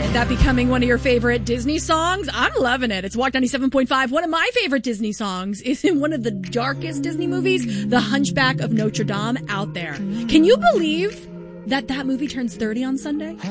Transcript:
That becoming one of your favorite Disney songs? I'm loving it. It's Walk 97.5. One of my favorite Disney songs is in one of the darkest Disney movies, The Hunchback of Notre Dame, out there. Can you believe that movie turns 30 on Sunday?